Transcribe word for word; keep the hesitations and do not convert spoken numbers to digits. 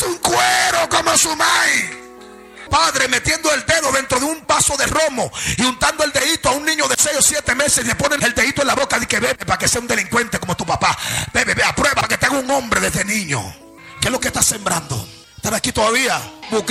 es un cuero como su maíz. Padre metiendo el dedo dentro de un vaso de romo y untando el dedito a un niño de seis o siete meses y le ponen el dedito en la boca y que bebe para que sea un delincuente como tu papá. Bebe, bebe, aprueba para que te haga un hombre desde niño. ¿Qué es lo que estás sembrando? ¿Están aquí todavía? Busca